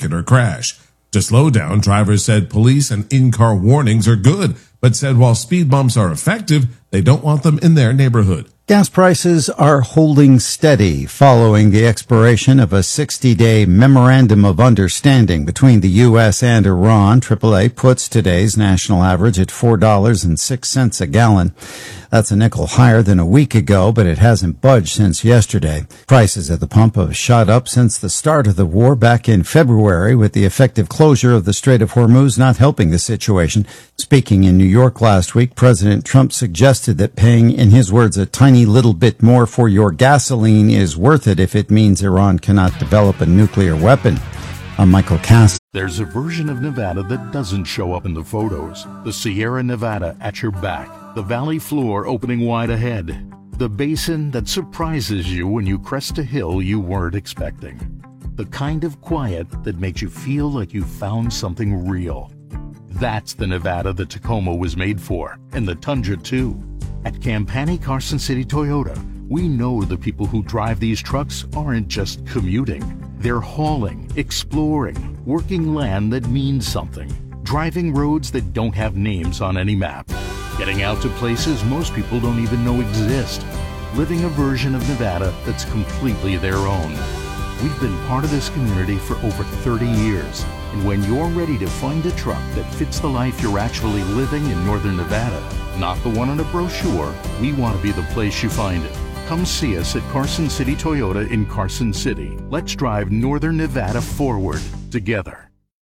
ticket or crash. To slow down, drivers said police and in-car warnings are good, but said while speed bumps are effective, they don't want them in their neighborhood. Gas prices are holding steady following the expiration of a 60-day memorandum of understanding between the U.S. and Iran. AAA puts today's national average at $4.06 a gallon. That's a nickel higher than a week ago, but it hasn't budged since yesterday. Prices at the pump have shot up since the start of the war back in February, with the effective closure of the Strait of Hormuz not helping the situation. Speaking in New York last week, President Trump suggested that paying, in his words, a tiny little bit more for your gasoline is worth it if it means Iran cannot develop a nuclear weapon. I'm Michael Cass. There's a version of Nevada that doesn't show up in the photos. The Sierra Nevada at your back. The valley floor opening wide ahead. The basin that surprises you when you crest a hill you weren't expecting. The kind of quiet that makes you feel like you found something real. That's the Nevada the Tacoma was made for, and the Tundra too. At Campani Carson City Toyota, we know the people who drive these trucks aren't just commuting. They're hauling, exploring, working land that means something, driving roads that don't have names on any map, getting out to places most people don't even know exist, living a version of Nevada that's completely their own. We've been part of this community for over 30 years, and when you're ready to find a truck that fits the life you're actually living in Northern Nevada, not the one on a brochure, we want to be the place you find it. Come see us at Carson City Toyota in Carson City. Let's drive Northern Nevada forward together.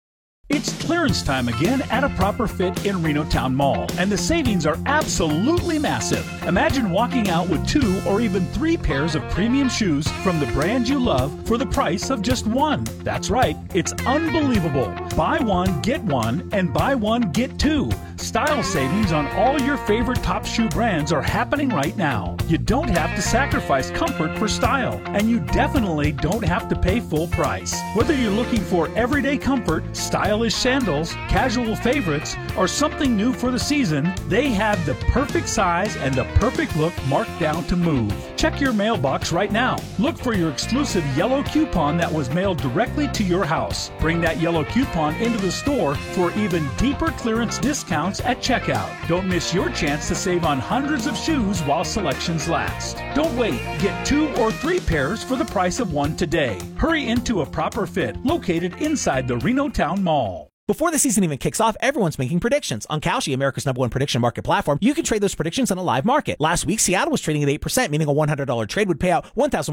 It's clearance time again at A Proper Fit in Reno Town Mall, and the savings are absolutely massive. Imagine walking out with 2 or even 3 pairs of premium shoes from the brand you love for the price of just one. That's right, it's unbelievable. Buy one, get one, and buy one, get 2. Style savings on all your favorite top shoe brands are happening right now. You don't have to sacrifice comfort for style, and you definitely don't have to pay full price. Whether you're looking for everyday comfort, stylish sandals, casual favorites, or something new for the season, they have the perfect size and the perfect look marked down to move. Check your mailbox right now. Look for your exclusive yellow coupon that was mailed directly to your house. Bring that yellow coupon into the store for even deeper clearance discounts at checkout. Don't miss your chance to save on hundreds of shoes while selections last. Don't wait. Get 2 or 3 pairs for the price of one today. Hurry into A Proper Fit, located inside the Reno Town Mall. Before the season even kicks off, everyone's making predictions. On Kalshi, America's #1 prediction market platform, you can trade those predictions on a live market. Last week, Seattle was trading at 8%, meaning a $100 trade would pay out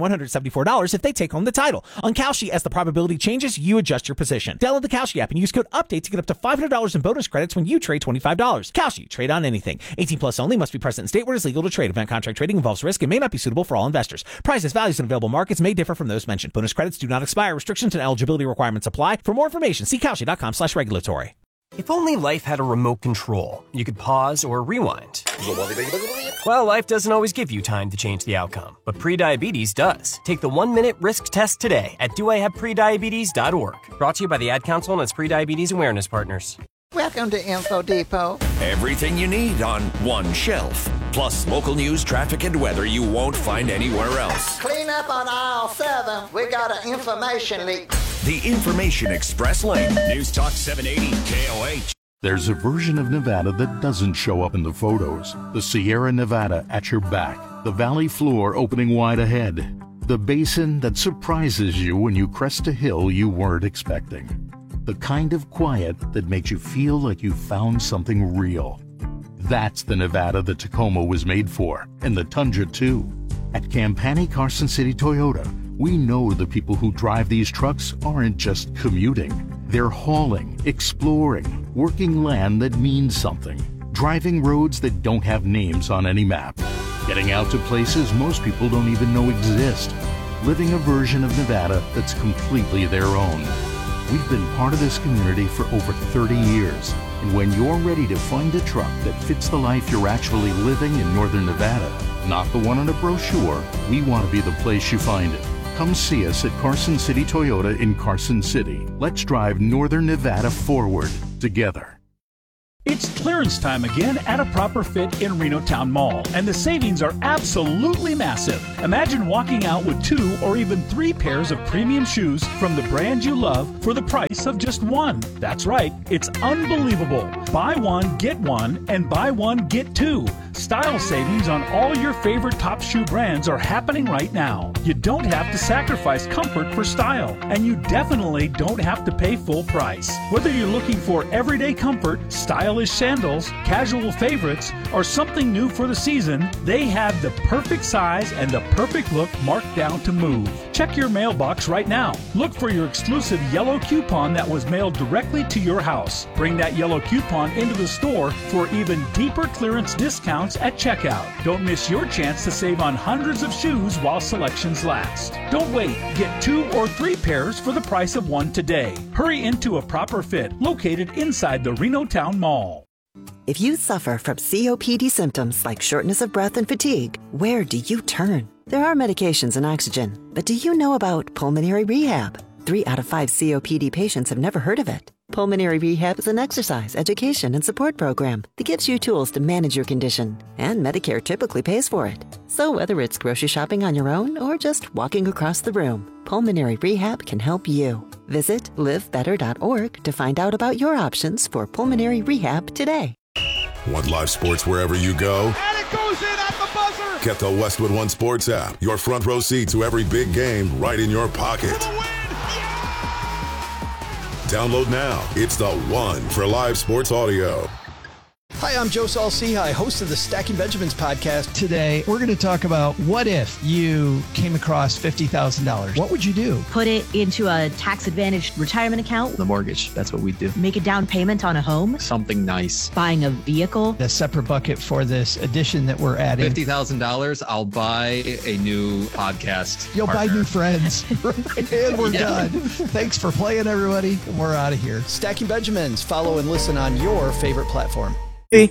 $1,174 if they take home the title. On Kalshi, as the probability changes, you adjust your position. Download the Kalshi app and use code UPDATE to get up to $500 in bonus credits when you trade $25. Kalshi, trade on anything. 18 plus only, must be present in state where it is legal to trade. Event contract trading involves risk and may not be suitable for all investors. Prices, values, and available markets may differ from those mentioned. Bonus credits do not expire. Restrictions and eligibility requirements apply. For more information, see Kalshi.com/regulatory. If only life had a remote control, you could pause or rewind. Well, life doesn't always give you time to change the outcome, but prediabetes does. Take the 1-minute risk test today at doihaveprediabetes.org. Brought to you by the Ad Council and its prediabetes awareness partners. Welcome to Info Depot. Everything you need on one shelf. Plus local news, traffic, and weather you won't find anywhere else. Clean up on aisle 7. We got an information leak. The Information Express Lane. News Talk 780 KOH. There's a version of Nevada that doesn't show up in the photos. The Sierra Nevada at your back. The valley floor opening wide ahead. The basin that surprises you when you crest a hill you weren't expecting. The kind of quiet that makes you feel like you found something real. That's the Nevada the Tacoma was made for, and the Tundra too. At Campani Carson City Toyota, we know the people who drive these trucks aren't just commuting. They're hauling, exploring, working land that means something, driving roads that don't have names on any map, getting out to places most people don't even know exist, living a version of Nevada that's completely their own. We've been part of this community for over 30 years, and when you're ready to find a truck that fits the life you're actually living in Northern Nevada, not the one on a brochure, we want to be the place you find it. Come see us at Carson City Toyota in Carson City. Let's drive Northern Nevada forward together. It's clearance time again at a Proper Fit in Reno Town Mall, and the savings are absolutely massive. Imagine walking out with 2 or even 3 pairs of premium shoes from the brand you love for the price of just 1. That's right, it's unbelievable. Buy 1, get 1, and buy 1, get 2. Style savings on all your favorite top shoe brands are happening right now. You don't have to sacrifice comfort for style, and you definitely don't have to pay full price. Whether you're looking for everyday comfort, stylish sandals, casual favorites, or something new for the season, they have the perfect size and the perfect look marked down to move. Check your mailbox right now. Look for your exclusive yellow coupon that was mailed directly to your house. Bring that yellow coupon into the store for even deeper clearance discounts at checkout. Don't miss your chance to save on hundreds of shoes while selections last. Don't wait. Get 2 or 3 pairs for the price of 1 today. Hurry into a Proper Fit located inside the Reno Town Mall. If you suffer from COPD symptoms like shortness of breath and fatigue, where do you turn? There are medications and oxygen, but do you know about pulmonary rehab? 3 out of 5 COPD patients have never heard of it. Pulmonary Rehab is an exercise, education, and support program that gives you tools to manage your condition, and Medicare typically pays for it. So whether it's grocery shopping on your own or just walking across the room, Pulmonary Rehab can help you. Visit livebetter.org to find out about your options for pulmonary rehab today. Want live sports wherever you go? And it goes in at the buzzer! Get the Westwood One Sports app. Your front row seat to every big game right in your pocket. Download now. It's the one for live sports audio. Hi, I'm Joe Saul-Sehy, host of the Stacking Benjamins podcast. Today, we're going to talk about what if you came across $50,000. What would you do? Put it into a tax-advantaged retirement account. The mortgage, that's what we do. Make a down payment on a home. Something nice. Buying a vehicle. A separate bucket for this addition that we're adding. $50,000, I'll buy a new podcast You'll partner. buy new friends. And we're done. Thanks for playing, everybody. We're out of here. Stacking Benjamins. Follow and listen on your favorite platform. Here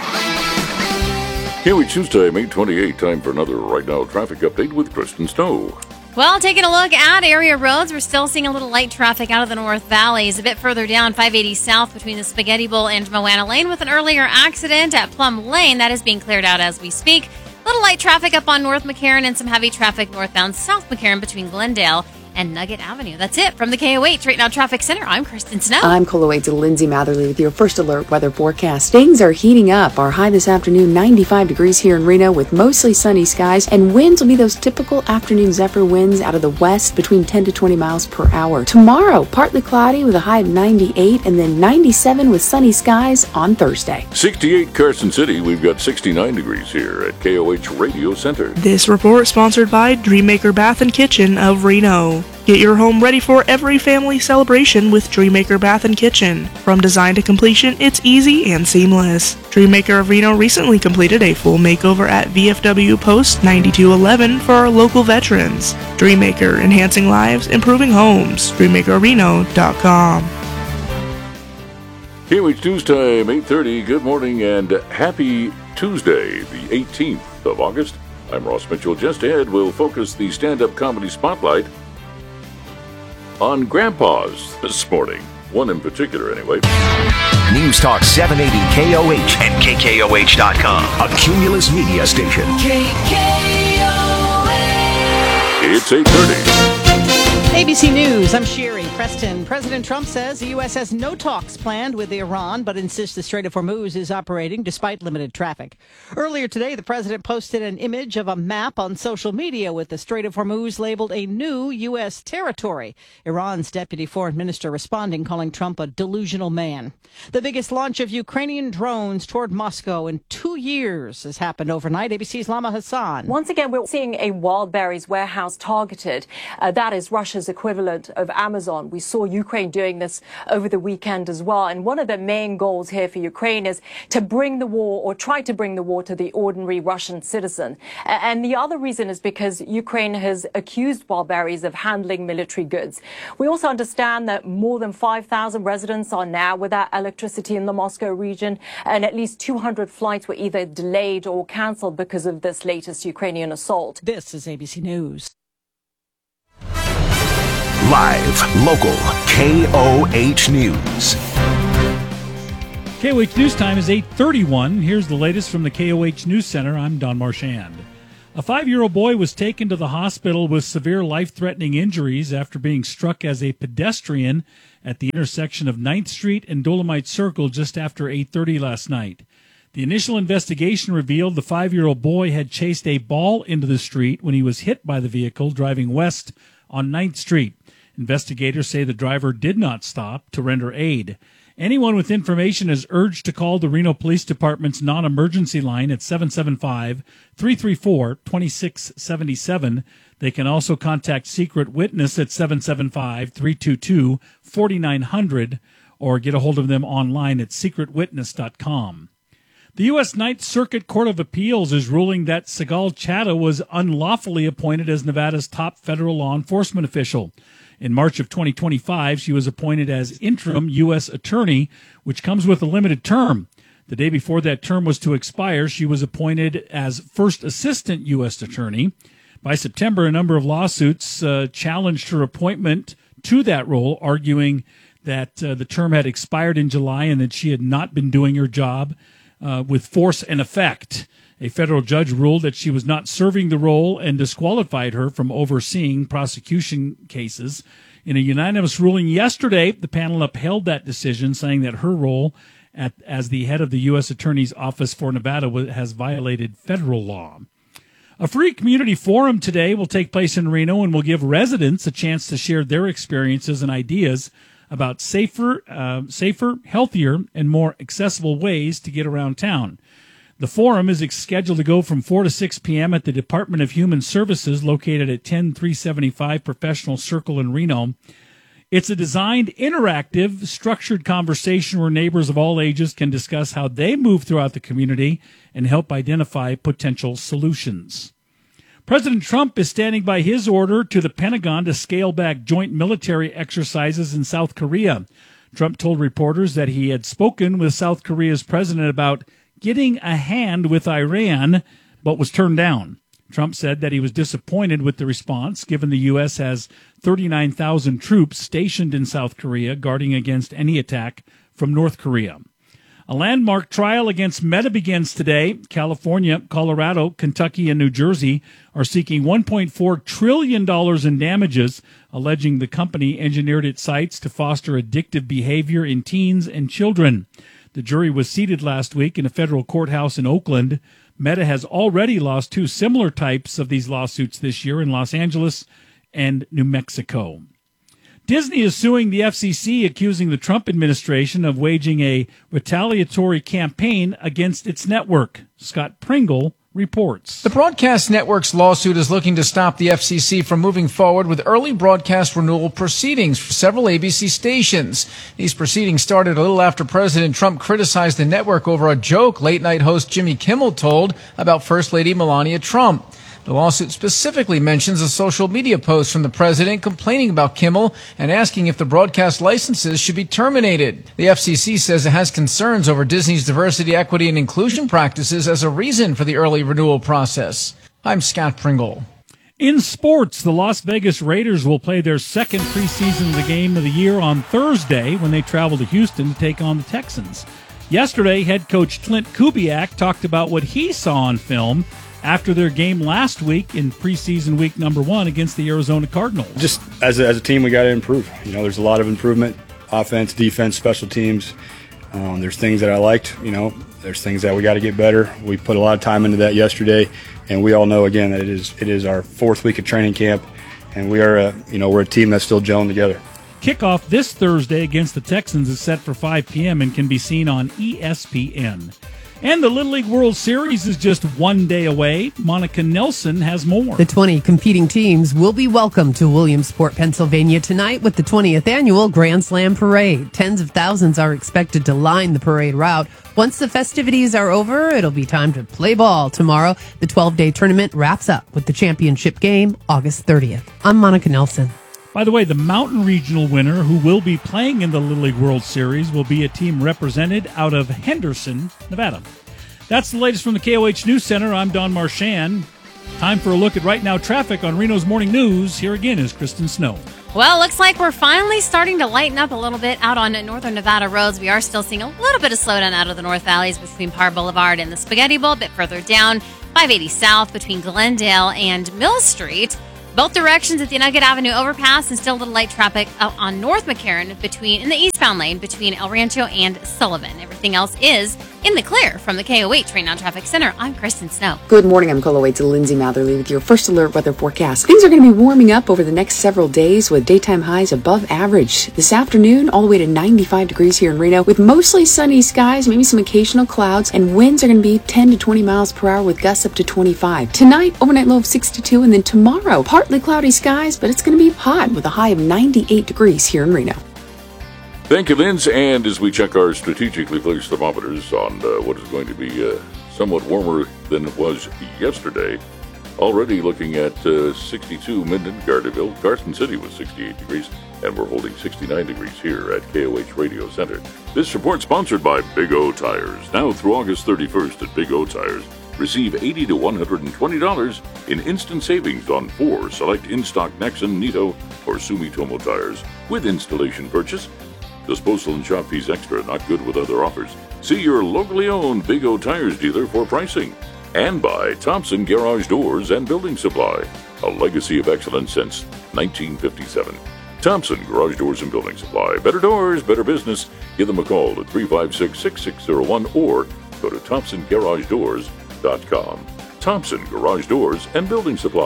we Tuesday, May 28. Time for another Right Now traffic update with Kristen Stowe. Well, taking a look at area roads, we're still seeing a little light traffic out of the North Valleys. A bit further down, 580 South between the Spaghetti Bowl and Moana Lane with an earlier accident at Plum Lane. That is being cleared out as we speak. Little light traffic up on North McCarran and some heavy traffic northbound South McCarran between Glendale and Nugget Avenue. That's it from the KOH Right Now Traffic Center. I'm Kristen Snow. I'm KOH's Lindsay Matherly with your first alert weather forecast. Things are heating up. Our high this afternoon, 95 degrees here in Reno with mostly sunny skies, and winds will be those typical afternoon zephyr winds out of the west between 10 to 20 miles per hour. Tomorrow, partly cloudy with a high of 98 and then 97 with sunny skies on Thursday. 68 Carson City, we've got 69 degrees here at KOH Radio Center. This report sponsored by Dreammaker Bath and Kitchen of Reno. Get your home ready for every family celebration with Dreammaker Bath and Kitchen. From design to completion, it's easy and seamless. Dreammaker of Reno recently completed a full makeover at VFW Post 9211 for our local veterans. Dreammaker, enhancing lives, improving homes. DreammakerReno.com. Here it's Tuesday, May 30. Good morning and happy Tuesday, the 18th of August. I'm Ross Mitchell. Just ahead, we'll focus the stand-up comedy spotlight on grandpas this morning. One in particular, anyway. News Talk 780 KOH and KKOH.com. A Cumulus media station. KKOH. It's 8:30. ABC News, I'm Sherry Preston. President Trump says the U.S. has no talks planned with Iran, but insists the Strait of Hormuz is operating despite limited traffic. Earlier today, the president posted an image of a map on social media with the Strait of Hormuz labeled a new U.S. territory. Iran's deputy foreign minister responding, calling Trump a delusional man. The biggest launch of Ukrainian drones toward Moscow in 2 years has happened overnight. ABC's Lama Hassan. Once again, we're seeing a Wildberries warehouse targeted. That is Russia's equivalent of Amazon. We saw Ukraine doing this over the weekend as well. And one of the main goals here for Ukraine is to bring the war, or try to bring the war, to the ordinary Russian citizen. And the other reason is because Ukraine has accused Wildberries of handling military goods. We also understand that more than 5,000 residents are now without electricity in the Moscow region, and at least 200 flights were either delayed or cancelled because of this latest Ukrainian assault. This is ABC News. Live, local, KOH News. KOH News Time is 8:31. Here's the latest from the KOH News Center. I'm Don Marchand. A 5-year-old boy was taken to the hospital with severe life-threatening injuries after being struck as a pedestrian at the intersection of 9th Street and Dolomite Circle just after 8:30 last night. The initial investigation revealed the 5-year-old boy had chased a ball into the street when he was hit by the vehicle driving west on 9th Street. Investigators say the driver did not stop to render aid. Anyone with information is urged to call the Reno Police Department's non-emergency line at 775-334-2677. They can also contact Secret Witness at 775-322-4900 or get a hold of them online at secretwitness.com. The U.S. Ninth Circuit Court of Appeals is ruling that Sigal Chattah was unlawfully appointed as Nevada's top federal law enforcement official. In March of 2025, she was appointed as interim U.S. attorney, which comes with a limited term. The day before that term was to expire, she was appointed as first assistant U.S. attorney. By September, a number of lawsuits challenged her appointment to that role, arguing that the term had expired in July and that she had not been doing her job with force and effect. A federal judge ruled that she was not serving the role and disqualified her from overseeing prosecution cases. In a unanimous ruling yesterday, the panel upheld that decision, saying that her role as the head of the U.S. Attorney's Office for Nevada has violated federal law. A free community forum today will take place in Reno and will give residents a chance to share their experiences and ideas about safer, healthier, and more accessible ways to get around town. The forum is scheduled to go from 4 to 6 p.m. at the Department of Human Services located at 10375 Professional Circle in Reno. It's a designed, interactive, structured conversation where neighbors of all ages can discuss how they move throughout the community and help identify potential solutions. President Trump is standing by his order to the Pentagon to scale back joint military exercises in South Korea. Trump told reporters that he had spoken with South Korea's president about getting a hand with Iran, but was turned down. Trump said that he was disappointed with the response, given the U.S. has 39,000 troops stationed in South Korea guarding against any attack from North Korea. A landmark trial against Meta begins today. California, Colorado, Kentucky, and New Jersey are seeking $1.4 trillion in damages, alleging the company engineered its sites to foster addictive behavior in teens and children. The jury was seated last week in a federal courthouse in Oakland. Meta has already lost 2 similar types of these lawsuits this year in Los Angeles and New Mexico. Disney is suing the FCC, accusing the Trump administration of waging a retaliatory campaign against its network. Scott Pringle reports. The broadcast network's lawsuit is looking to stop the FCC from moving forward with early broadcast renewal proceedings for several ABC stations. These proceedings started a little after President Trump criticized the network over a joke late-night host Jimmy Kimmel told about First Lady Melania Trump. The lawsuit specifically mentions a social media post from the president complaining about Kimmel and asking if the broadcast licenses should be terminated. The FCC says it has concerns over Disney's diversity, equity, and inclusion practices as a reason for the early renewal process. I'm Scott Pringle. In sports, the Las Vegas Raiders will play their second preseason game of the year on Thursday when they travel to Houston to take on the Texans. Yesterday, head coach Clint Kubiak talked about what he saw on film after their game last week in preseason week number 1 against the Arizona Cardinals. Just as a team, we got to improve. There's a lot of improvement, offense, defense, special teams. There's things that I liked. There's things that we got to get better. We put a lot of time into that yesterday, and we all know, again, that it is our 4th week of training camp, and we're a team that's still gelling together. Kickoff this Thursday against the Texans is set for 5 p.m. and can be seen on ESPN. And the Little League World Series is just 1 day away. Monica Nelson has more. The 20 competing teams will be welcome to Williamsport, Pennsylvania tonight with the 20th annual Grand Slam Parade. Tens of thousands are expected to line the parade route. Once the festivities are over, it'll be time to play ball tomorrow. The 12-day tournament wraps up with the championship game August 30th. I'm Monica Nelson. By the way, the Mountain Regional winner who will be playing in the Little League World Series will be a team represented out of Henderson, Nevada. That's the latest from the KOH News Center. I'm Don Marchand. Time for a look at right now traffic on Reno's Morning News. Here again is Kristen Snow. Well, looks like we're finally starting to lighten up a little bit out on northern Nevada roads. We are still seeing a little bit of slowdown out of the North Valleys between Parr Boulevard and the Spaghetti Bowl. A bit further down, 580 south between Glendale and Mill Street. Both directions at the Nugget Avenue overpass, and still a little light traffic out on North McCarran in the eastbound lane between El Rancho and Sullivan. Everything else is in the clear from the KOH Rain on Traffic Center. I'm Kristen Snow. Good morning. I'm Colo to Lindsay Matherly with your first alert weather forecast. Things are going to be warming up over the next several days with daytime highs above average. This afternoon, all the way to 95 degrees here in Reno with mostly sunny skies, maybe some occasional clouds, and winds are going to be 10 to 20 miles per hour with gusts up to 25. Tonight, overnight low of 62, and then tomorrow, partly cloudy skies, but it's going to be hot with a high of 98 degrees here in Reno. Thank you, Linz. And as we check our strategically placed thermometers on what is going to be somewhat warmer than it was yesterday, already looking at 62 Minden, Gardnerville. Carson City was 68 degrees, and we're holding 69 degrees here at KOH Radio Center. This report sponsored by Big O Tires. Now through August 31st at Big O Tires, receive $80 to $120 in instant savings on 4 select in-stock Nexen, Nito, or Sumitomo tires with installation purchase. Disposal and shop fees extra, not good with other offers. See your locally owned Big O Tires dealer for pricing. And by Thompson Garage Doors and Building Supply, a legacy of excellence since 1957. Thompson Garage Doors and Building Supply. Better doors, better business. Give them a call at 356-6601 or go to ThompsonGarageDoors.com. Thompson Garage Doors and Building Supply.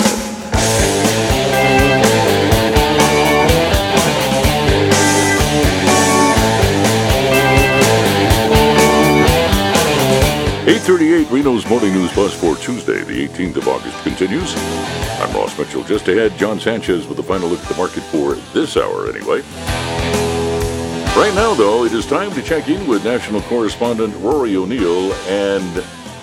8:38 Reno's Morning News Bus for Tuesday, the 18th of August continues. I'm Ross Mitchell. Just ahead, John Sanchez with a final look at the market for this hour anyway. Right now, though, it is time to check in with national correspondent Rory O'Neill and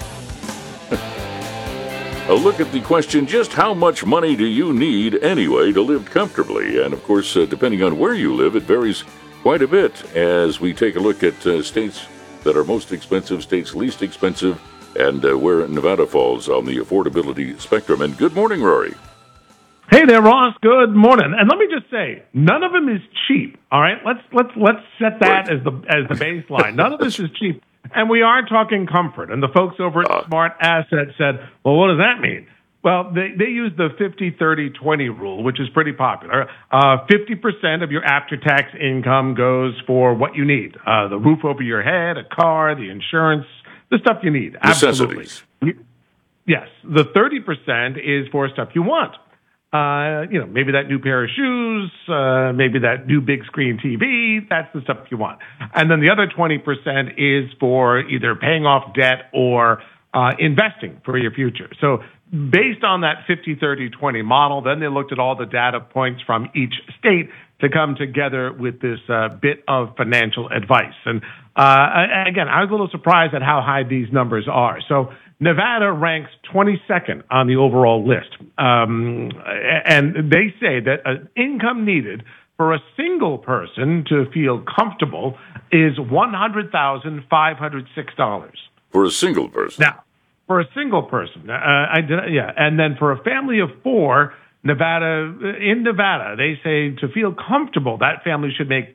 a look at the question, just how much money do you need anyway to live comfortably? And of course, depending on where you live, it varies quite a bit as we take a look at states that are most expensive, states least expensive, and where Nevada falls on the affordability spectrum. And good morning, Rory. Hey there, Ross. Good morning. And let me just say, none of them is cheap. All right, let's set that as the baseline. None of this is cheap, and we are talking comfort. And the folks over at Smart Asset said, "Well, what does that mean?" Well, they use the 50-30-20 rule, which is pretty popular. 50% of your after-tax income goes for what you need. The roof over your head, a car, the insurance, the stuff you need. Absolutely. Yes. The 30% is for stuff you want. Maybe that new pair of shoes, maybe that new big screen TV. That's the stuff you want. And then the other 20% is for either paying off debt or investing for your future. So based on that 50-30-20 model, then they looked at all the data points from each state to come together with this bit of financial advice. And again, I was a little surprised at how high these numbers are. So Nevada ranks 22nd on the overall list. And they say that income needed for a single person to feel comfortable is $100,506. For a single person? Now, for a single person, and then for a family of 4, in Nevada, they say to feel comfortable, that family should make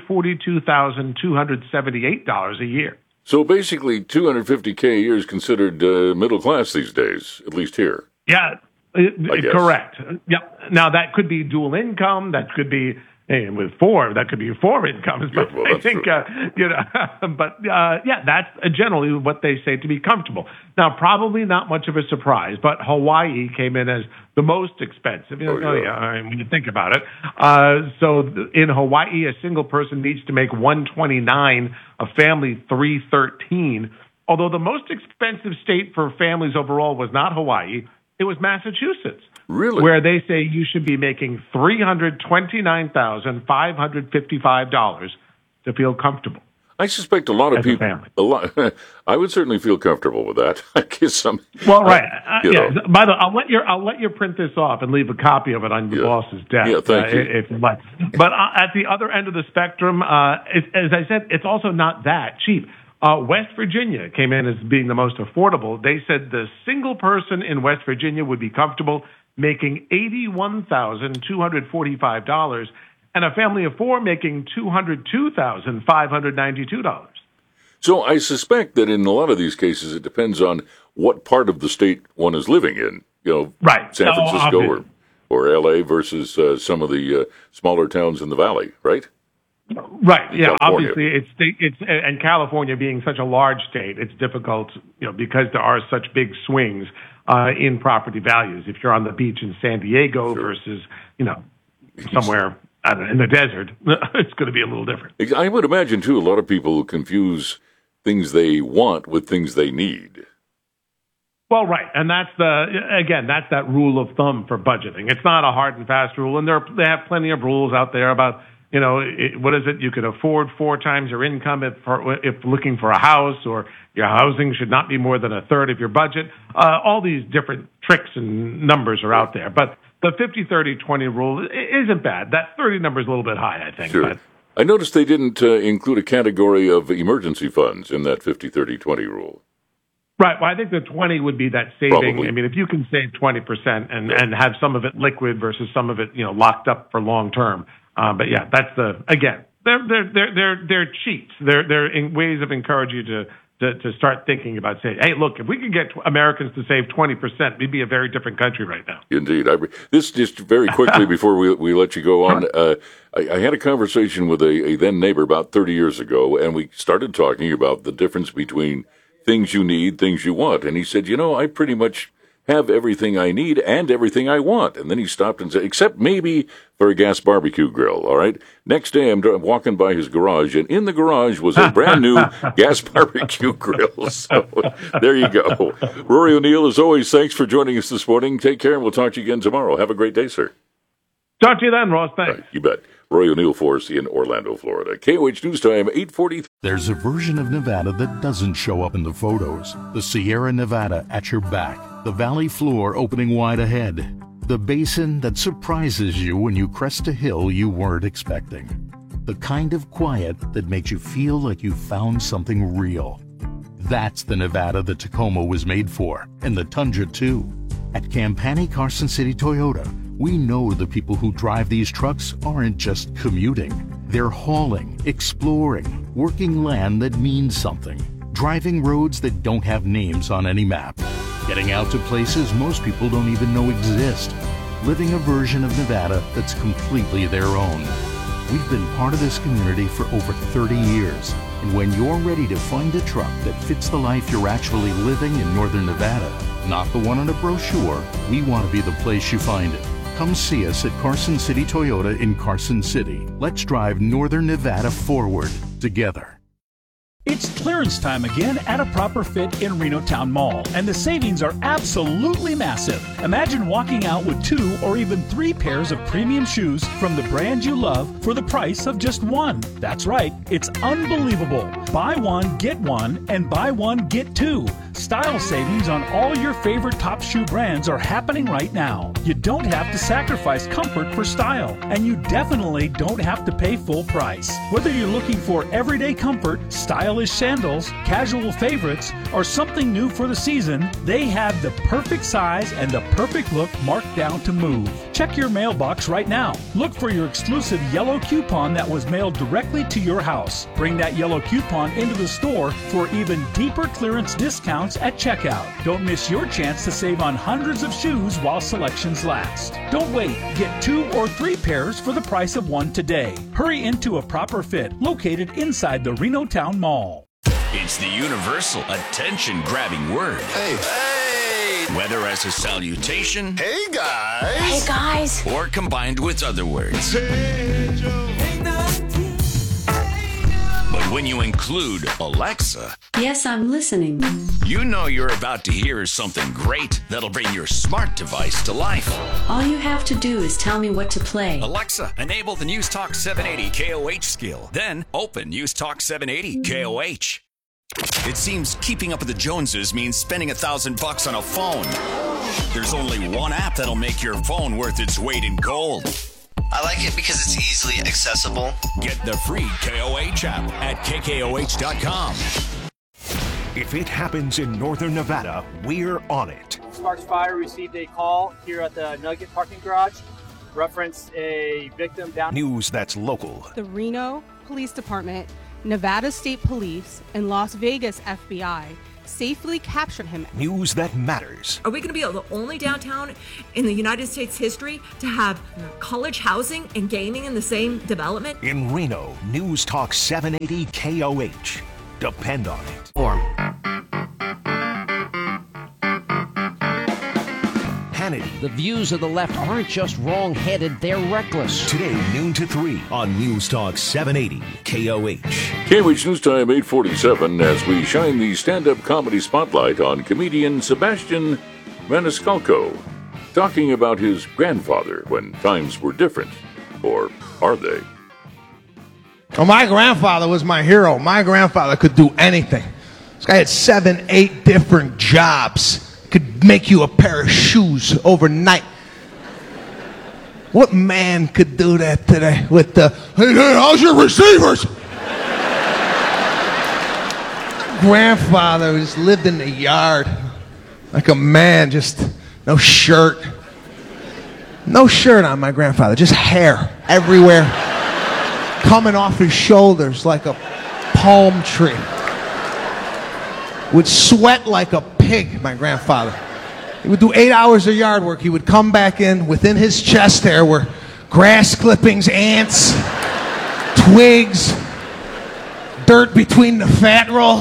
$242,278 a year. So basically, $250K a year is considered middle class these days, at least here. Yeah, correct. Yeah. Now that could be dual income. That could be. With 4, that could be 4 incomes, but I think, that's generally what they say to be comfortable. Now, probably not much of a surprise, but Hawaii came in as the most expensive. When you think about it. So in Hawaii, a single person needs to make $129, a family $313. Although the most expensive state for families overall was not Hawaii, it was Massachusetts. Really? Where they say you should be making $329,555 to feel comfortable. I suspect a lot of people. I would certainly feel comfortable with that. I guess Well, right. By the way, I'll let you print this off and leave a copy of it on your boss's desk. Yeah, thank you. If you'd like. But at the other end of the spectrum, as I said, it's also not that cheap. West Virginia came in as being the most affordable. They said the single person in West Virginia would be comfortable making $81,245, and a family of four making $202,592. So I suspect that in a lot of these cases, it depends on what part of the state one is living in. Right. San Francisco or L.A. versus some of the smaller towns in the valley, right? Right. Yeah. California. Obviously, and California being such a large state, it's difficult, because there are such big swings in property values. If you're on the beach in San Diego versus, somewhere in the desert, it's going to be a little different. I would imagine too. A lot of people confuse things they want with things they need. Well, right, and that's that rule of thumb for budgeting. It's not a hard and fast rule, and they have plenty of rules out there about, what is it? You can afford 4 times your income if looking for a house, or your housing should not be more than a third of your budget. All these different tricks and numbers are out there, but the 50-30-20 rule isn't bad. That 30 number is a little bit high, I think. Sure. But I noticed they didn't include a category of emergency funds in that 50-30-20 rule. Right. Well, I think the 20 would be that saving. Probably. I mean, if you can save 20% and have some of it liquid versus some of it, locked up for long term. But yeah, that's they're cheats. They're in ways of encouraging you to start thinking about saying, hey, look, if we can get Americans to save 20%, we'd be a very different country right now. Indeed. This just very quickly before we let you go on. I had a conversation with a then neighbor about 30 years ago, and we started talking about the difference between things you need, things you want. And he said, I pretty much have everything I need and everything I want. And then he stopped and said, except maybe for a gas barbecue grill, all right? Next day, I'm walking by his garage, and in the garage was a brand new gas barbecue grill. So there you go. Rory O'Neill, as always, thanks for joining us this morning. Take care, and we'll talk to you again tomorrow. Have a great day, sir. Talk to you then, Ross. Thanks. Right, you bet. Rory O'Neill for us in Orlando, Florida. KOH News Time, 8:43. There's a version of Nevada that doesn't show up in the photos. The Sierra Nevada at your back. The valley floor opening wide ahead. The basin that surprises you when you crest a hill you weren't expecting. The kind of quiet that makes you feel like you found something real. That's the Nevada the Tacoma was made for, and the Tundra too. At Campani Carson City Toyota, we know the people who drive these trucks aren't just commuting. They're hauling, exploring, working land that means something, driving roads that don't have names on any map, getting out to places most people don't even know exist, living a version of Nevada that's completely their own. We've been part of this community for over 30 years, and when you're ready to find a truck that fits the life you're actually living in Northern Nevada, not the one on a brochure, we want to be the place you find it. Come see us at Carson City Toyota in Carson City. Let's drive Northern Nevada forward together. It's clearance time again at a Proper Fit in Reno Town Mall, and the savings are absolutely massive. Imagine walking out with 2 or even 3 pairs of premium shoes from the brand you love for the price of just 1. That's right, it's unbelievable. Buy 1, get 1, and buy 1, get 2. Style savings on all your favorite top shoe brands are happening right now. You don't have to sacrifice comfort for style, and you definitely don't have to pay full price. Whether you're looking for everyday comfort, stylish sandals, casual favorites, or something new for the season, they have the perfect size and the perfect look marked down to move. Check your mailbox right now. Look for your exclusive yellow coupon that was mailed directly to your house. Bring that yellow coupon into the store for even deeper clearance discounts at checkout. Don't miss your chance to save on hundreds of shoes while selections last. Don't wait. Get 2 or 3 pairs for the price of 1 today. Hurry into a Proper Fit located inside the Reno Town Mall. It's the universal attention-grabbing word. Hey. Hey. Whether as a salutation. Hey, guys. Hey, guys. Or combined with other words. Hey, Joe. But when you include Alexa. Yes, I'm listening. You know you're about to hear something great that'll bring your smart device to life. All you have to do is tell me what to play. Alexa, enable the News Talk 780 KOH skill. Then open News Talk 780 KOH. It seems keeping up with the Joneses means spending $1,000 on a phone. There's only one app that'll make your phone worth its weight in gold. I like it because it's easily accessible. Get the free KOH app at KKOH.com. If it happens in Northern Nevada, we're on it. Sparks Fire received a call here at the Nugget parking garage. Reference a victim down. News that's local. The Reno Police Department, Nevada State Police, and Las Vegas FBI safely captured him. News that matters. Are we going to be the only downtown in the United States history to have college housing and gaming in the same development? In Reno, News Talk 780 KOH. Depend on it. Hannity. The views of the left aren't just wrong-headed, they're reckless. Today, noon to 3 on News Talk 780 KOH. KOH News Time 8:47 as we shine the stand-up comedy spotlight on comedian Sebastian Maniscalco, talking about his grandfather when times were different. Or are they? Well, my grandfather was my hero. My grandfather could do anything. This guy had 7, 8 different jobs. Could make you a pair of shoes overnight. What man could do that today with the, hey, how's your receivers? Grandfather just lived in the yard like a man, just no shirt. No shirt on my grandfather, just hair everywhere, coming off his shoulders like a palm tree. Would sweat like a pig, my grandfather. He would do 8 hours of yard work. He would come back in. Within his chest there were grass clippings, ants, twigs, dirt between the fat roll.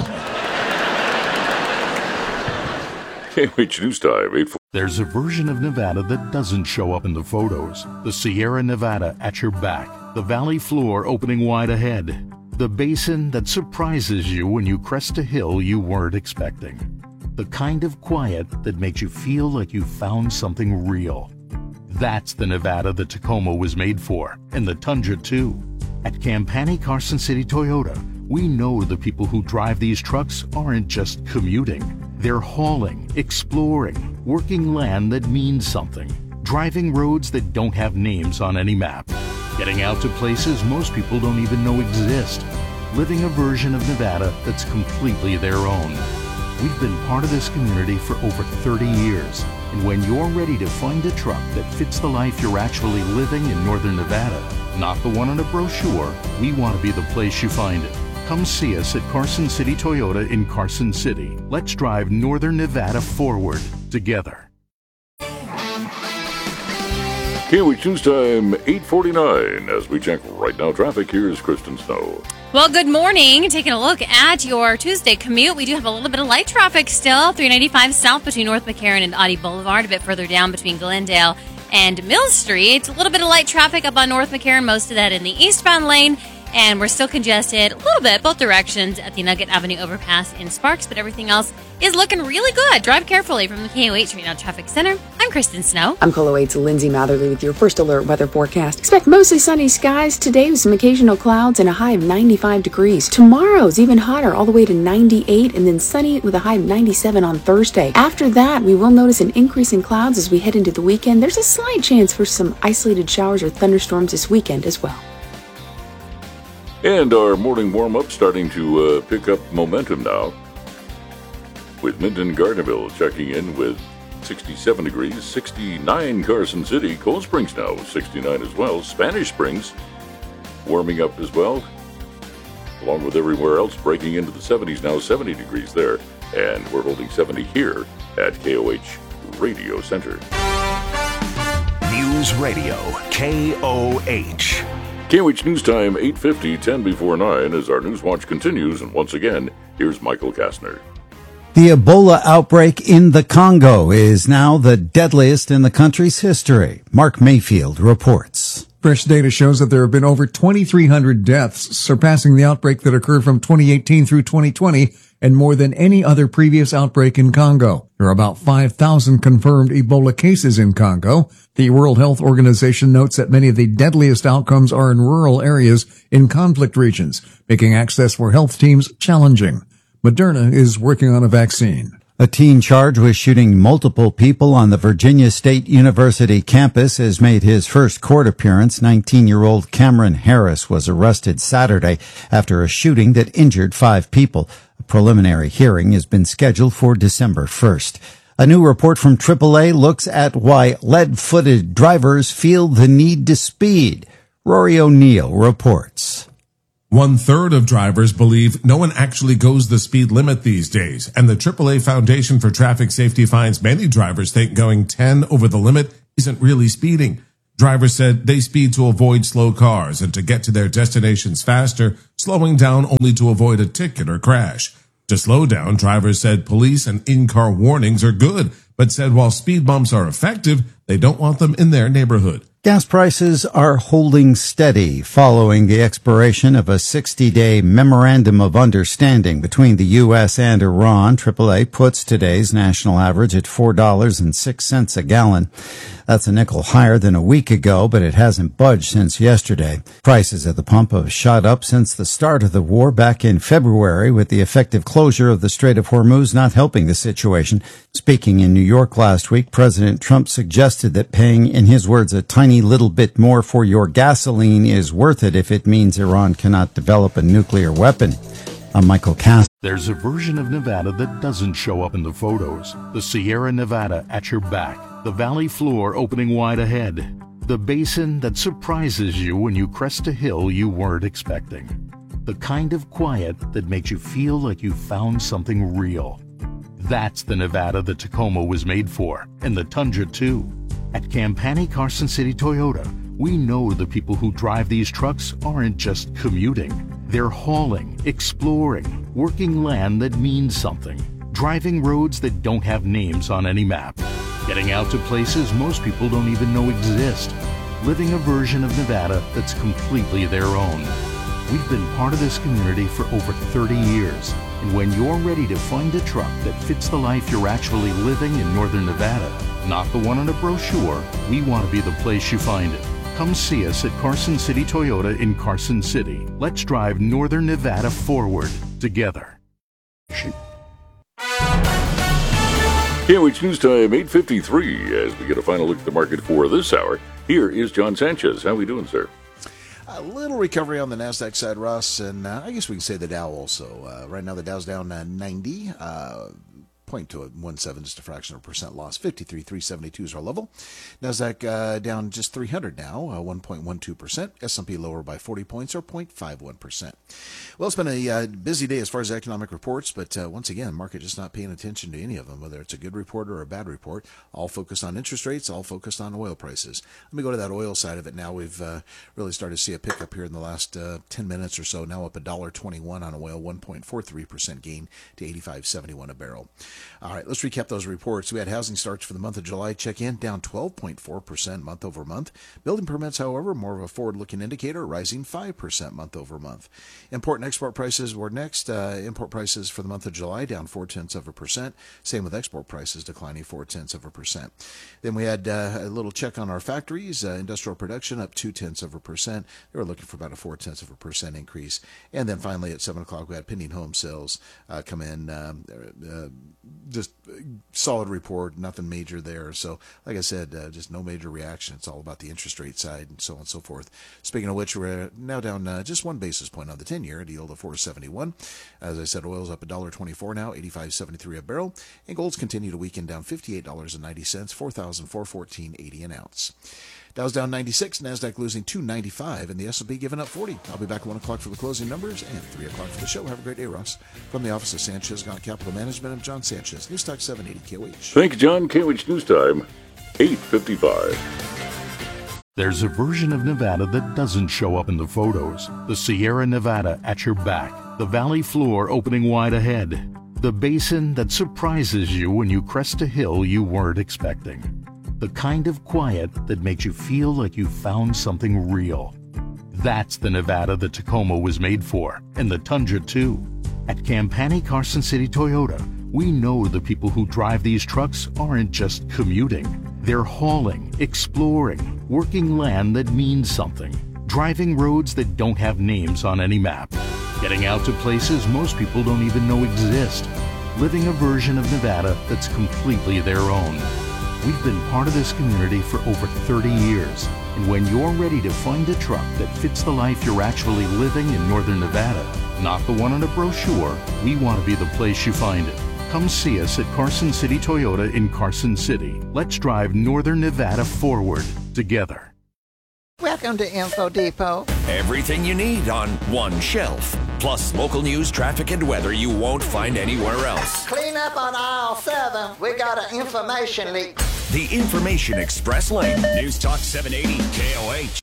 KOH News Time 8:40. There's a version of Nevada that doesn't show up in the photos. The Sierra Nevada at your back. The valley floor opening wide ahead. The basin that surprises you when you crest a hill you weren't expecting. The kind of quiet that makes you feel like you found something real. That's the Nevada the Tacoma was made for, and the Tundra too. At Campani Carson City Toyota, we know the people who drive these trucks aren't just commuting. They're hauling, exploring, working land that means something, driving roads that don't have names on any map, getting out to places most people don't even know exist, living a version of Nevada that's completely their own. We've been part of this community for over 30 years, and when you're ready to find a truck that fits the life you're actually living in Northern Nevada, not the one on a brochure, we want to be the place you find it. Come see us at Carson City Toyota in Carson City. Let's drive Northern Nevada forward together. KOH News Time 8:49 as we check right now traffic. Here's Kristen Snow. Well, good morning. Taking a look at your Tuesday commute, we do have a little bit of light traffic still. 395 south between North McCarran and Audie Boulevard, a bit further down between Glendale and Mill Street. A little bit of light traffic up on North McCarran, most of that in the eastbound lane. And we're still congested a little bit, both directions, at the Nugget Avenue overpass in Sparks, but everything else is looking really good. Drive carefully from the KOH Reno Traffic Center. I'm Kristen Snow. I'm KOLO 8's Lindsay Matherly with your first alert weather forecast. Expect mostly sunny skies today with some occasional clouds and a high of 95 degrees. Tomorrow's even hotter, all the way to 98, and then sunny with a high of 97 on Thursday. After that, we will notice an increase in clouds as we head into the weekend. There's a slight chance for some isolated showers or thunderstorms this weekend as well. And our morning warm-up starting to pick up momentum now, with Minden Gardnerville checking in with 67 degrees, 69 Carson City, Cold Springs now 69 as well, Spanish Springs warming up as well, along with everywhere else breaking into the 70s now, 70 degrees there, and we're holding 70 here at KOH Radio Center. News Radio KOH. KOH News Time 8:50, 10 before 9 as our News Watch continues, and once again, here's Michael Kastner. The Ebola outbreak in the Congo is now the deadliest in the country's history. Mark Mayfield reports. Fresh data shows that there have been over 2,300 deaths, surpassing the outbreak that occurred from 2018 through 2020 and more than any other previous outbreak in Congo. There are about 5,000 confirmed Ebola cases in Congo. The World Health Organization notes that many of the deadliest outcomes are in rural areas in conflict regions, making access for health teams challenging. Moderna is working on a vaccine. A teen charged with shooting multiple people on the Virginia State University campus has made his first court appearance. 19-year-old Cameron Harris was arrested Saturday after a shooting that injured 5 people. A preliminary hearing has been scheduled for December 1st. A new report from AAA looks at why lead-footed drivers feel the need to speed. Rory O'Neill reports. 1/3 of drivers believe no one actually goes the speed limit these days, and the AAA Foundation for Traffic Safety finds many drivers think going 10 over the limit isn't really speeding. Drivers said they speed to avoid slow cars and to get to their destinations faster, slowing down only to avoid a ticket or crash. To slow down, drivers said police and in-car warnings are good, but said while speed bumps are effective, they don't want them in their neighborhood. Gas prices are holding steady following the expiration of a 60-day memorandum of understanding between the U.S. and Iran. AAA puts today's national average at $4.06 a gallon. That's a nickel higher than a week ago, but it hasn't budged since yesterday. Prices at the pump have shot up since the start of the war back in February, with the effective closure of the Strait of Hormuz not helping the situation. Speaking in New York last week, President Trump suggested that paying, in his words, a tiny little bit more for your gasoline is worth it if it means Iran cannot develop a nuclear weapon. I'm Michael Cass. There's a version of Nevada that doesn't show up in the photos. The Sierra Nevada at your back. The valley floor opening wide ahead. The basin that surprises you when you crest a hill you weren't expecting. The kind of quiet that makes you feel like you found something real. That's the Nevada the Tacoma was made for, and the Tundra too. At Campani Carson City Toyota, we know the people who drive these trucks aren't just commuting. They're hauling, exploring, working land that means something, driving roads that don't have names on any map, getting out to places most people don't even know exist, living a version of Nevada that's completely their own. We've been part of this community for over 30 years, and when you're ready to find a truck that fits the life you're actually living in Northern Nevada, not the one on a brochure, we want to be the place you find it. Come see us at Carson City Toyota in Carson City. Let's drive Northern Nevada forward together. KOH News Time, 8:53, as we get a final look at the market for this hour. Here is John Sanchez. How are we doing, sir? A little recovery on the NASDAQ side, Ross, and I guess we can say the Dow also. Right now the Dow's down 90, 0.217, just a fraction of a percent loss. 53,372 is our level. NASDAQ down just 300 now, 1.12%. S&P lower by 40 points, or 0.51%. Well, it's been a busy day as far as economic reports, but once again, market just not paying attention to any of them, whether it's a good report or a bad report. All focused on interest rates, all focused on oil prices. Let me go to that oil side of it now. We've really started to see a pickup here in the last 10 minutes or so. Now up $1.21 on oil, 1.43% gain to $85.71 a barrel. All right, let's recap those reports. We had housing starts for the month of July check-in down 12.4% month over month. Building permits, however, more of a forward-looking indicator, rising 5% month over month. Import and export prices were next. Import prices for the month of July down 0.4%. Same with export prices declining 0.4%. Then we had a little check on our factories. Industrial production up 0.2%. They were looking for about a 0.4% increase. And then finally at 7 o'clock we had pending home sales come in. Just solid report, nothing major there. So, like I said, just no major reaction. It's all about the interest rate side and so on and so forth. Speaking of which, we're now down just 1 basis point on the 10-year at a yield of 4.71. As I said, oil's up $1.24 now, 85.73 a barrel, and gold's continue to weaken, down $58.90, 4,414.80 an ounce. Dow's down 96, NASDAQ losing 295, and the S&P giving up 40. I'll be back at 1 o'clock for the closing numbers and 3 o'clock for the show. Have a great day, Ross. From the office of Sanchez Gaunt Capital Management, I'm John Sanchez, News Talk 780 KOH. Thank you, John. KOH News Time, 8:55. There's a version of Nevada that doesn't show up in the photos. The Sierra Nevada at your back. The valley floor opening wide ahead. The basin that surprises you when you crest a hill you weren't expecting. The kind of quiet that makes you feel like you found something real. That's the Nevada the Tacoma was made for, and the Tundra too. At Campani Carson City Toyota, we know the people who drive these trucks aren't just commuting. They're hauling, exploring, working land that means something, driving roads that don't have names on any map, getting out to places most people don't even know exist, living a version of Nevada that's completely their own. We've been part of this community for over 30 years, and when you're ready to find a truck that fits the life you're actually living in Northern Nevada, not the one on a brochure, we want to be the place you find it. Come see us at Carson City Toyota in Carson City. Let's drive Northern Nevada forward together. Welcome to Info Depot. Everything you need on one shelf. Plus local news, traffic, and weather you won't find anywhere else. Clean up on aisle 7. We got an information leak. The Information Express Lane. News Talk 780 KOH.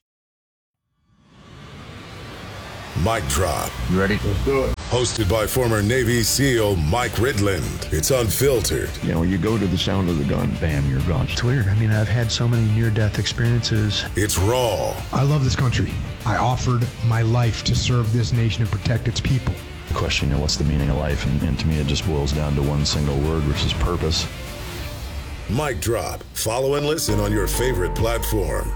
Mic Drop. You ready? Let's do it. Hosted by former Navy SEAL Mike Ridland. It's unfiltered. You know, you go to the sound of the gun, bam, you're gone. It's weird. I mean, I've had so many near-death experiences. It's raw. I love this country. I offered my life to serve this nation and protect its people. The question, you know, what's the meaning of life? And to me, it just boils down to one single word, which is purpose. Mic Drop. Follow and listen on your favorite platform.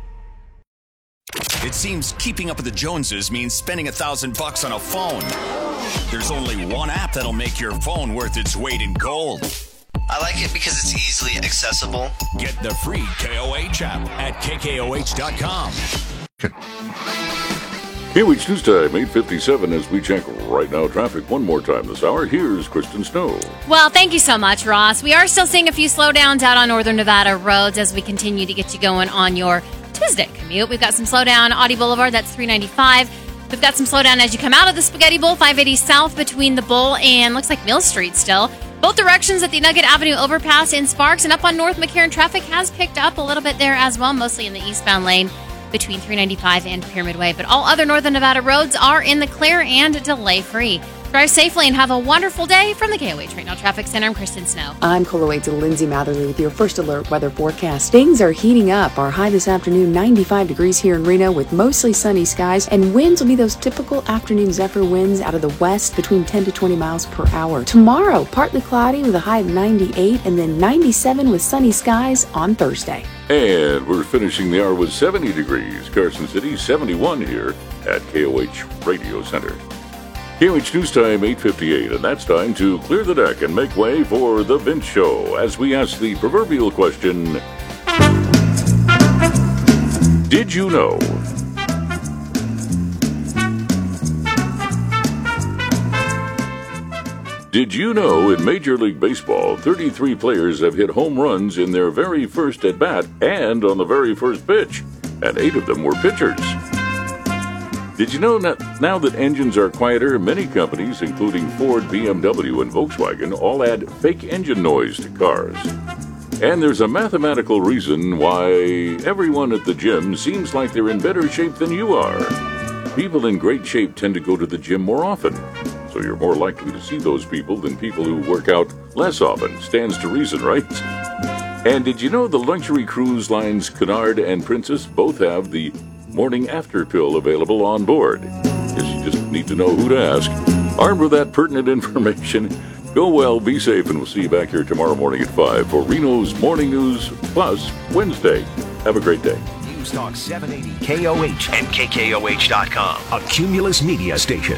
It seems keeping up with the Joneses means spending $1,000 on a phone. There's only one app that'll make your phone worth its weight in gold. I like it because it's easily accessible. Get the free KOH app at KKOH.com. KOH News Time, 8:57 as we check right now traffic one more time this hour. Here's Kristen Snow. Well, thank you so much, Ross. We are still seeing a few slowdowns out on Northern Nevada roads as we continue to get you going on your Tuesday commute. We've got some slowdown Audi Boulevard, that's 395. We've got some slowdown as you come out of the Spaghetti Bowl, 580 south between the Bowl and looks like Mill Street still. Both directions at the Nugget Avenue overpass in Sparks, and up on North McCarran, traffic has picked up a little bit there as well, mostly in the eastbound lane between 395 and Pyramid Way. But all other Northern Nevada roads are in the clear and delay-free. Drive safely and have a wonderful day. From the KOH Right Now Traffic Center, I'm Kristen Snow. I'm Colorado Lindsay Matherly with your first alert weather forecast. Things are heating up. Our high this afternoon, 95 degrees here in Reno with mostly sunny skies, and winds will be those typical afternoon zephyr winds out of the west between 10 to 20 miles per hour. Tomorrow, partly cloudy with a high of 98 and then 97 with sunny skies on Thursday. And we're finishing the hour with 70 degrees. Carson City, 71 here at KOH Radio Center. KOH News Time, 8:58, and that's time to clear the deck and make way for The Vince Show as we ask the proverbial question, did you know? Did you know in Major League Baseball, 33 players have hit home runs in their very first at-bat and on the very first pitch, and 8 of them were pitchers? Did you know that now that engines are quieter, many companies, including Ford, BMW, and Volkswagen, all add fake engine noise to cars? And there's a mathematical reason why everyone at the gym seems like they're in better shape than you are. People in great shape tend to go to the gym more often, so you're more likely to see those people than people who work out less often. Stands to reason, right? And did you know the luxury cruise lines Cunard and Princess both have the morning after pill available on board? Guess you just need to know who to ask. Armed with that pertinent information, go well, be safe, and we'll see you back here tomorrow morning at 5 for Reno's Morning News Plus Wednesday. Have a great day. News Talk 780 KOH and KKOH.com, a Cumulus media station.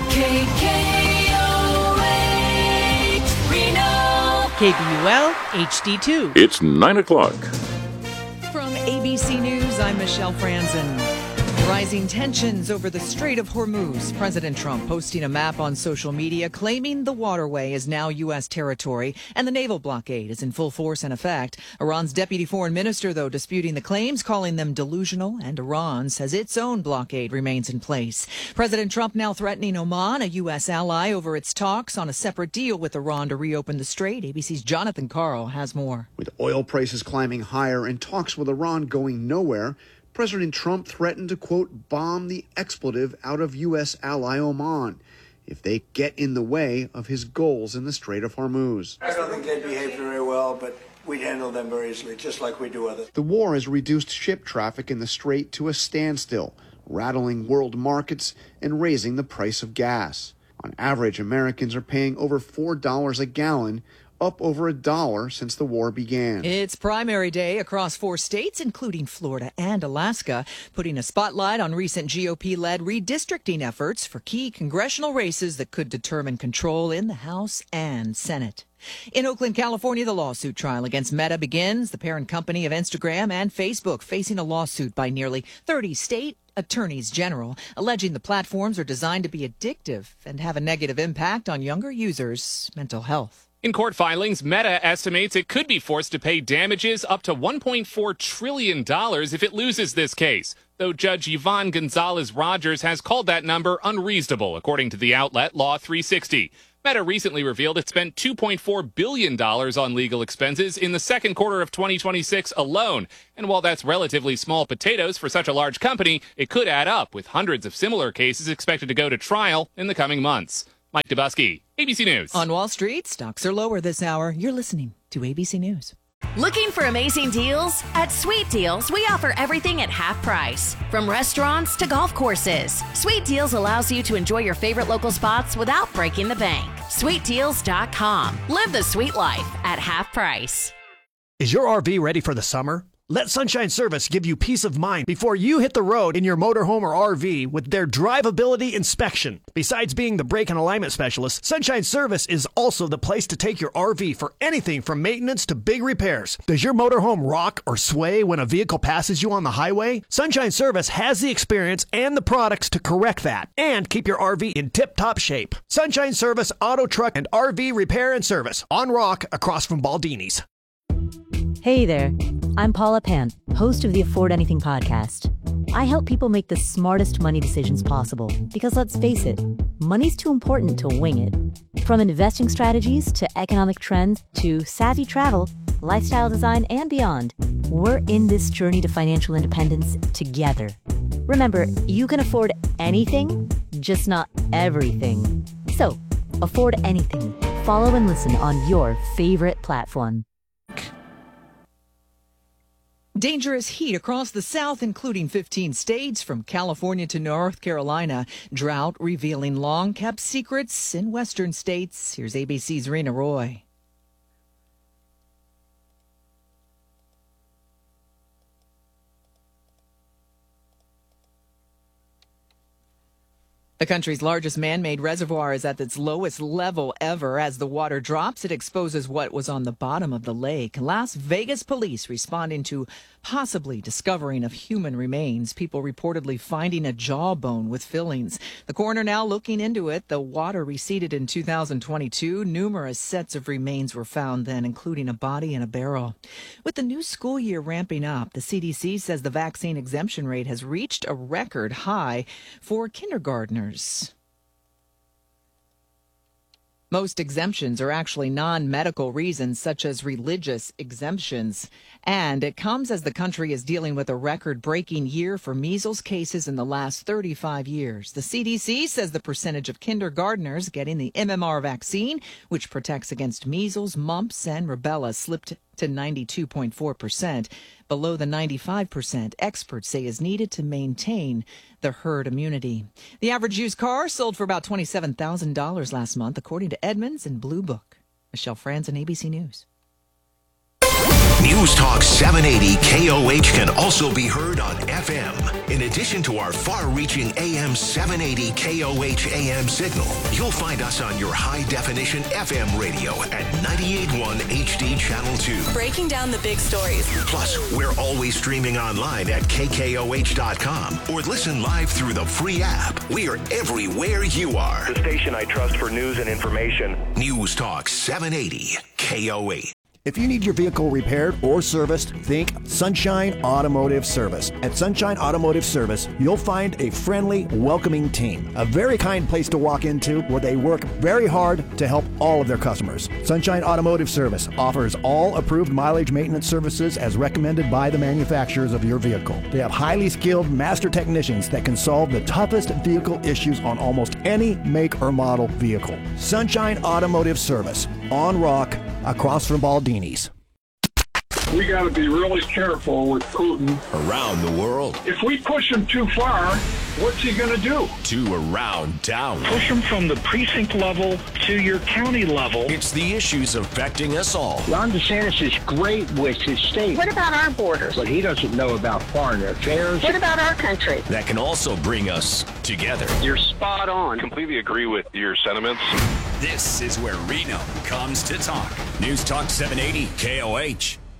KKOH Reno. KBUL HD2. It's 9 o'clock. From ABC News, I'm Michelle Franzen. Rising tensions over the Strait of Hormuz. President Trump posting a map on social media claiming the waterway is now U.S. territory and the naval blockade is in full force and effect. Iran's deputy foreign minister, though, disputing the claims, calling them delusional, and Iran says its own blockade remains in place. President Trump now threatening Oman, a U.S. ally, over its talks on a separate deal with Iran to reopen the strait. ABC's Jonathan Carl has more. With oil prices climbing higher and talks with Iran going nowhere, President Trump threatened to, quote, bomb the expletive out of U.S. ally Oman if they get in the way of his goals in the Strait of Hormuz. I don't think they behaved very well, but we handle them very easily, just like we do others. The war has reduced ship traffic in the strait to a standstill, rattling world markets and raising the price of gas. On average, Americans are paying over $4 a gallon, up over $1 since the war began. It's primary day across 4 states, including Florida and Alaska, putting a spotlight on recent GOP-led redistricting efforts for key congressional races that could determine control in the House and Senate. In Oakland, California, the lawsuit trial against Meta begins. The parent company of Instagram and Facebook facing a lawsuit by nearly 30 state attorneys general, alleging the platforms are designed to be addictive and have a negative impact on younger users' mental health. In court filings, Meta estimates it could be forced to pay damages up to $1.4 trillion if it loses this case, though Judge Yvonne Gonzalez-Rogers has called that number unreasonable, according to the outlet Law 360. Meta recently revealed it spent $2.4 billion on legal expenses in the second quarter of 2026 alone. And while that's relatively small potatoes for such a large company, it could add up, with hundreds of similar cases expected to go to trial in the coming months. Mike Dubusky, ABC News. On Wall Street, stocks are lower this hour. You're listening to ABC News. Looking for amazing deals? At Sweet Deals, we offer everything at half price. From restaurants to golf courses, Sweet Deals allows you to enjoy your favorite local spots without breaking the bank. SweetDeals.com. Live the sweet life at half price. Is your RV ready for the summer? Let Sunshine Service give you peace of mind before you hit the road in your motorhome or RV with their drivability inspection. Besides being the brake and alignment specialist, Sunshine Service is also the place to take your RV for anything from maintenance to big repairs. Does your motorhome rock or sway when a vehicle passes you on the highway? Sunshine Service has the experience and the products to correct that and keep your RV in tip-top shape. Sunshine Service Auto, Truck, and RV Repair and Service on Rock across from Baldini's. Hey there, I'm Paula Pant, host of the Afford Anything podcast. I help people make the smartest money decisions possible because let's face it, money's too important to wing it. From investing strategies to economic trends to savvy travel, lifestyle design, and beyond, we're in this journey to financial independence together. Remember, you can afford anything, just not everything. So, afford anything. Follow and listen on your favorite platform. Dangerous heat across the South, including 15 states from California to North Carolina. Drought revealing long-kept secrets in western states. Here's ABC's Rena Roy. The country's largest man-made reservoir is at its lowest level ever. As the water drops, it exposes what was on the bottom of the lake. Las Vegas police responding to possibly discovering of human remains. People reportedly finding a jawbone with fillings. The coroner now looking into it. The water receded in 2022. Numerous sets of remains were found then, including a body and a barrel. With the new school year ramping up, the CDC says the vaccine exemption rate has reached a record high for kindergartners. Most exemptions are actually non-medical reasons, such as religious exemptions. And it comes as the country is dealing with a record-breaking year for measles cases in the last 35 years. The CDC says the percentage of kindergartners getting the MMR vaccine, which protects against measles, mumps, and rubella, slipped to 92.4%, below the 95% experts say is needed to maintain the herd immunity. The average used car sold for about $27,000 last month, according to Edmunds and Blue Book. Michelle Franzen, ABC News. News Talk 780 KOH can also be heard on FM. In addition to our far-reaching AM 780 KOH AM signal, you'll find us on your high-definition FM radio at 98.1 HD Channel 2. Breaking down the big stories. Plus, we're always streaming online at KKOH.com or listen live through the free app. We are everywhere you are. The station I trust for news and information. News Talk 780 KOH. If you need your vehicle repaired or serviced, think Sunshine Automotive Service. At Sunshine Automotive Service, you'll find a friendly, welcoming team. A very kind place to walk into where they work very hard to help all of their customers. Sunshine Automotive Service offers all approved mileage maintenance services as recommended by the manufacturers of your vehicle. They have highly skilled master technicians that can solve the toughest vehicle issues on almost any make or model vehicle. Sunshine Automotive Service, on Rock, across from Baldini's. We got to be really careful with Putin. Around the world. If we push him too far, what's he going to do? To around town. Push him from the precinct level to your county level. It's the issues affecting us all. Ron DeSantis is great with his state. What about our borders? But he doesn't know about foreign affairs. What about our country? That can also bring us together. You're spot on. Completely agree with your sentiments. This is where Reno comes to talk. News Talk 780 KOH.